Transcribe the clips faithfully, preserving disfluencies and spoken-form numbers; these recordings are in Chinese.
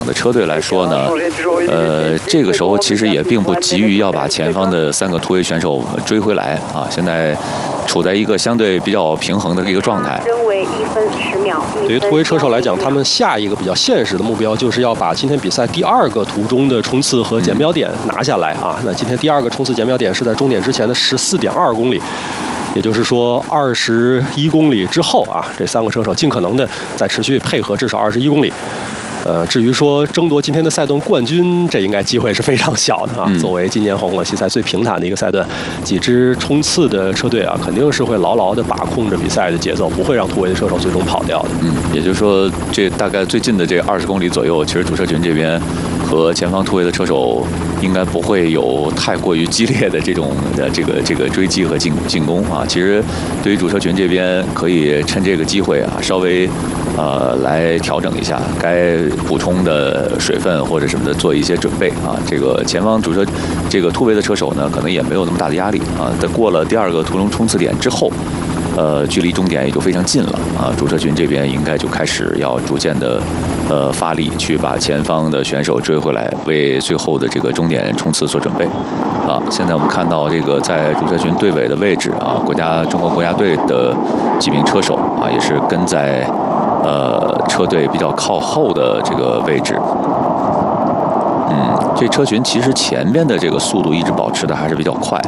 的车队来说呢，呃，这个时候其实也并不急于要把前方的三个突围选手追回来啊，现在处在一个相对比较平衡的一个状态。 对于突围车手来讲，他们下一个比较现实的目标就是要把今天比赛第二个途中的冲刺和减标点拿下来啊。那今天第二个冲刺减标点是在终点之前的十四点二公里。也就是说，二十一公里之后啊，这三个车手尽可能的再持续配合，至少二十一公里。呃，至于说争夺今天的赛段冠军，这应该机会是非常小的啊。嗯、作为今年黄广西赛最平坦的一个赛段，几支冲刺的车队啊，肯定是会牢牢的把控着比赛的节奏，不会让突围的车手最终跑掉的。 嗯，也就是说，这大概最近的这二十公里左右，其实主车群这边和前方突围的车手应该不会有太过于激烈的这种的这个这个追击和进进攻啊。其实对于主车群这边，可以趁这个机会啊，稍微呃来调整一下该补充的水分或者什么的，做一些准备啊。这个前方主车这个突围的车手呢，可能也没有那么大的压力啊。在过了第二个途中冲刺点之后，呃，距离终点也就非常近了啊。主车群这边应该就开始要逐渐的呃发力，去把前方的选手追回来，为最后的这个终点冲刺做准备啊。现在我们看到这个在主车群队尾的位置啊，国家中国国家队的几名车手啊，也是跟在呃车队比较靠后的这个位置。嗯，这车群其实前边的这个速度一直保持的还是比较快。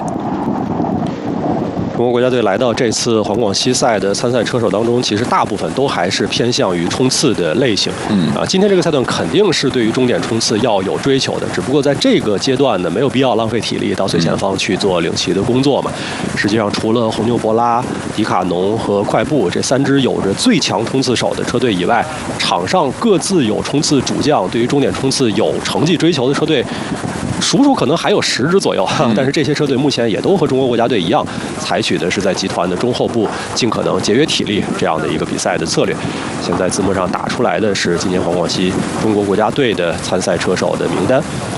中国国家队来到这次黄广西赛的参赛车手当中，其实大部分都还是偏向于冲刺的类型。嗯啊，今天这个赛段肯定是对于终点冲刺要有追求的，只不过在这个阶段呢，没有必要浪费体力到最前方去做领骑的工作嘛。实际上，除了红牛博拉、迪卡侬和快步这三支有着最强冲刺手的车队以外，场上各自有冲刺主将，对于终点冲刺有成绩追求的车队，数数可能还有十支左右。但是这些车队目前也都和中国国家队一样，采取的是在集团的中后部尽可能节约体力这样的一个比赛的策略。现在字幕上打出来的是今年黄广西中国国家队的参赛车手的名单。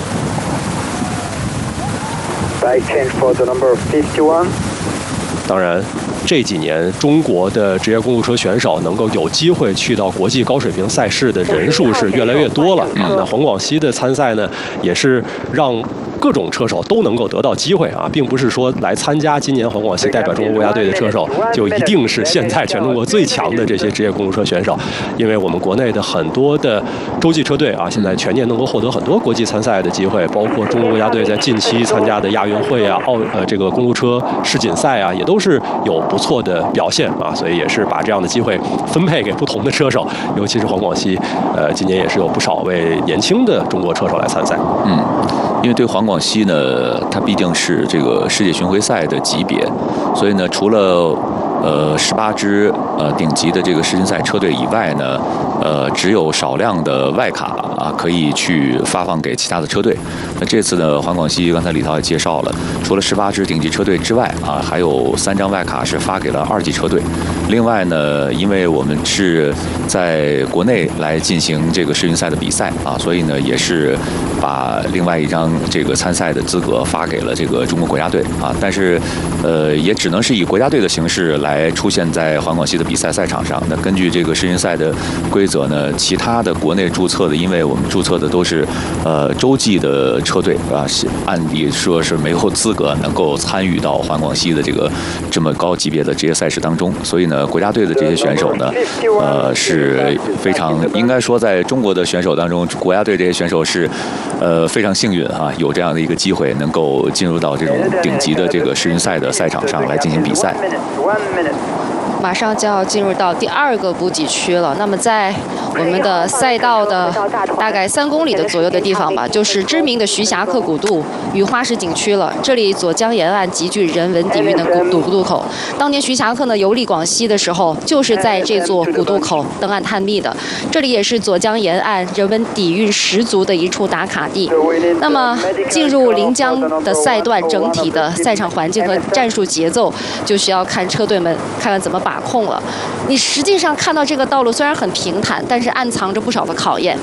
当然，这几年中国的职业公路车选手能够有机会去到国际高水平赛事的人数是越来越多了啊。那黄广西的参赛呢，也是让各种车手都能够得到机会啊，并不是说来参加今年黄广西代表中国国家队的车手就一定是现在全中国最强的这些职业公路车选手，因为我们国内的很多的洲际车队啊，现在全年能够获得很多国际参赛的机会，包括中国国家队在近期参加的亚运会啊、奥呃这个公路车世锦赛啊，也都是有不错的表现啊，所以也是把这样的机会分配给不同的车手，尤其是黄广西，呃，今年也是有不少位年轻的中国车手来参赛。 嗯，因为对黄广西呢，它毕竟是这个世界巡回赛的级别，所以呢，除了呃十八支呃顶级的这个世锦赛车队以外呢，呃，只有少量的外卡啊可以去发放给其他的车队。那这次呢，黄广西刚才李涛也介绍了，除了十八支顶级车队之外啊，还有三张外卡是发给了二级车队。另外呢，因为我们是在国内来进行这个世锦赛的比赛啊，所以呢，也是把另外一张这个参赛的资格发给了这个中国国家队啊。但是，呃，也只能是以国家队的形式来出现在黄广西的比赛赛场上。那根据这个世锦赛的规则呢，其他的国内注册的，因为我们注册的都是呃洲际的车队啊，按理说是没有资格能够参与到黄广西的这个这么高级别的职业赛事当中。所以呢，国家队的这些选手呢，呃是非常应该说在中国的选手当中，国家队这些选手是呃非常幸运哈、啊，有这样的一个机会能够进入到这种顶级的这个世锦赛的赛场上来进行比赛。 马上就要进入到第二个补给区了。那么在我们的赛道的大概三公里的左右的地方吧，就是知名的徐霞客古渡与花石景区了。这里左江沿岸极具人文底蕴的古渡渡口，当年徐霞客呢游历广西的时候，就是在这座古渡口登岸探秘的。这里也是左江沿岸人文底蕴十足的一处打卡地。那么进入临江的赛段，整体的赛场环境和战术节奏，就需要看车队们看看怎么把控了。你实际上看到这个道路虽然很平坦，但是暗藏着不少的考验。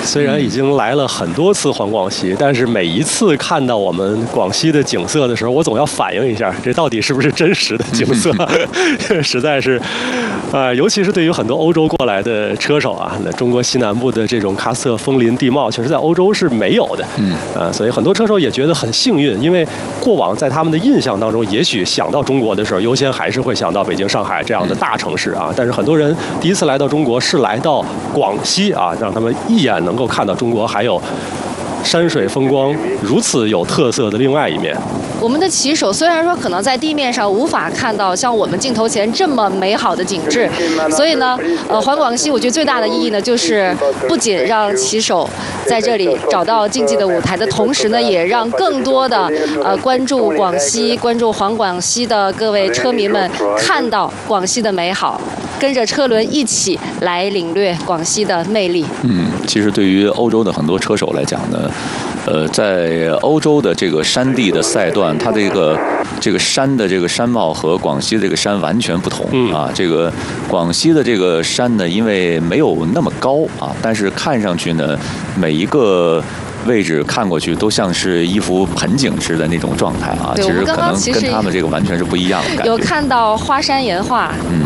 虽然已经来了很多次环广西，但是每一次看到我们广西的景色的时候，我总要反映一下，这到底是不是真实的景色？实在是，呃，尤其是对于很多欧洲过来的车手啊，那中国西南部的这种喀斯特枫林地貌，确实在欧洲是没有的。嗯，呃，所以很多车手也觉得很幸运，因为过往在他们的印象当中，也许想到中国的时候，优先还是会想到北京、上海这样的大城市啊。但是很多人第一次来到中国是来到广西啊，让他们一眼能够看到中国还有山水风光如此有特色的另外一面。 我们的骑手虽然说可能在地面上无法看到像我们镜头前这么美好的景致，所以呢，呃，环广西我觉得最大的意义呢，就是不仅让骑手在这里找到竞技的舞台的同时呢，也让更多的呃关注广西、关注环广西的各位车迷们看到广西的美好，跟着车轮一起来领略广西的魅力。 嗯，其实对于欧洲的很多车手来讲呢，呃，在欧洲的这个山地的赛段，它这个这个山的这个山貌和广西的这个山完全不同啊。这个广西的这个山呢，因为没有那么高啊，但是看上去呢，每一个位置看过去都像是一幅盆景似的那种状态啊。其实可能跟他们这个完全是不一样的感觉。 有看到花山岩画，嗯，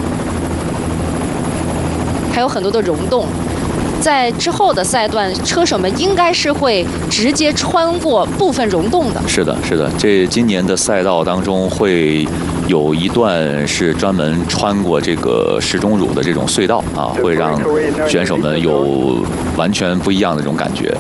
还有很多的溶洞。在之后的赛段，车手们应该是会直接穿过部分溶洞的。 是的，是的，这今年的赛道当中会有一段是专门穿过这个石钟乳的这种隧道啊，会让选手们有完全不一样的这种感觉。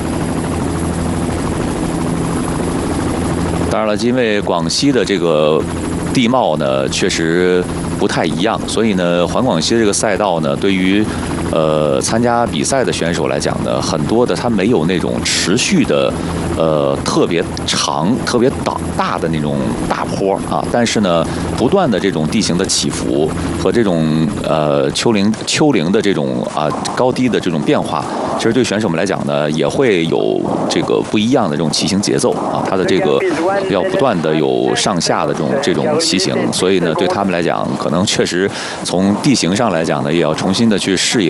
当然了，因为广西的这个地貌呢，确实不太一样，所以呢，环广西这个赛道呢，对于呃参加比赛的选手来讲呢，很多的他没有那种持续的呃特别长、特别大大的那种大坡啊，但是呢，不断的这种地形的起伏和这种呃丘陵丘陵的这种啊高低的这种变化，其实对选手们来讲呢，也会有这个不一样的这种骑行节奏啊，它的这个要不断的有上下的这种这种骑行，所以呢，对他们来讲，可能确实从地形上来讲呢，也要重新的去适应。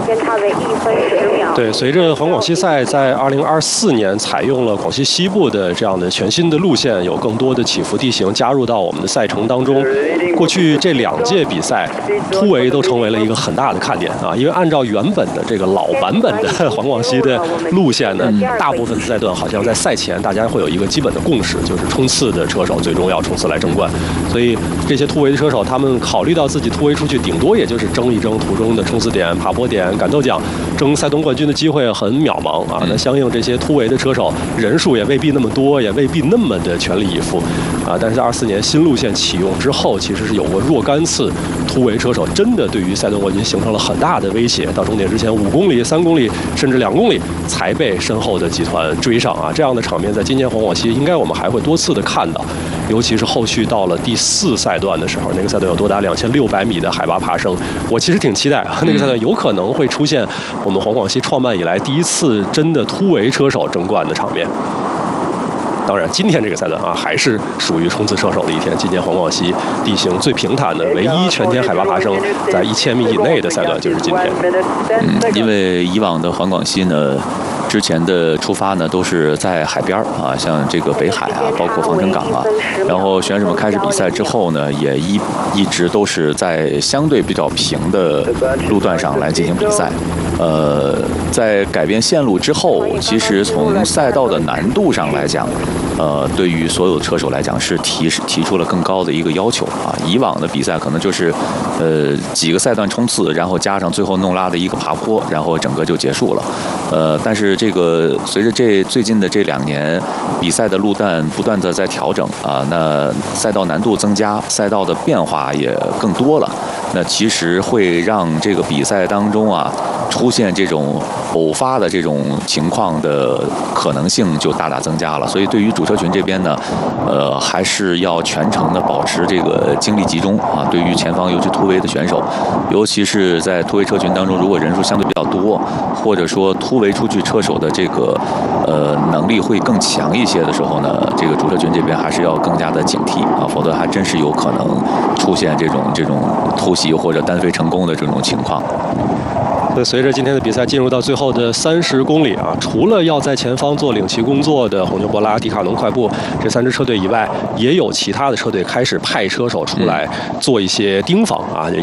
对，随着环广西赛在二零二四年采用了广西西部的这样的全新的路线，有更多的起伏地形加入到我们的赛程当中。过去这两届比赛，突围都成为了一个很大的看点啊，因为按照原本的这个老版本的环广西的路线呢，大部分赛段好像在赛前大家会有一个基本的共识，就是冲刺的车手最终要冲刺来争冠。所以这些突围的车手，他们考虑到自己突围出去，顶多也就是争一争途中的冲刺点、爬坡点、赶斗奖，争赛冬冠军的机会很渺茫啊。那相应这些突围的车手人数也未必那么多，也未必那么的全力以赴啊。但是在二四年新路线启用之后，其实是有过若干次突围车手真的对于赛段冠军形成了很大的威胁，到终点之前五公里、三公里甚至两公里才被身后的集团追上啊。这样的场面在今年环广西应该我们还会多次的看到，尤其是后续到了第四赛段的时候，那个赛段有多达两千六百米的海拔爬升，我其实挺期待啊，那个赛段有可能会出现我们环广西创办以来第一次真的突围车手争冠的场面。当然，今天这个赛段啊，还是属于冲刺车手的一天。今年环广西地形最平坦的，唯一全天海拔爬升在一千米以内的赛段就是今天。 嗯，因为以往的环广西呢，之前的出发呢都是在海边啊，像这个北海啊，包括防城港啊，然后选手们开始比赛之后呢，也一一直都是在相对比较平的路段上来进行比赛。呃，在改变线路之后，其实从赛道的难度上来讲，呃，对于所有车手来讲是提提出了更高的一个要求啊。以往的比赛可能就是呃几个赛段冲刺，然后加上最后弄拉的一个爬坡，然后整个就结束了。呃，但是这个随着这最近的这两年比赛的路段不断的在调整啊，那赛道难度增加，赛道的变化也更多了。那其实会让这个比赛当中啊出现这种偶发的这种情况的可能性就大大增加了。所以对于主车群这边呢，呃，还是要全程的保持这个精力集中啊。对于前方尤其突围的选手，尤其是在突围车群当中，如果人数相对比较多，或者说突围出去车手的这个呃能力会更强一些的时候呢，这个主车群这边还是要更加的警惕啊，否则还真是有可能出现这种这种突袭或者单飞成功的这种情况。 那随着今天的比赛进入到最后的三十公里啊，除了要在前方做领骑工作的红牛博拉、迪卡侬快步这三支车队以外，也有其他的车队开始派车手出来做一些盯防啊，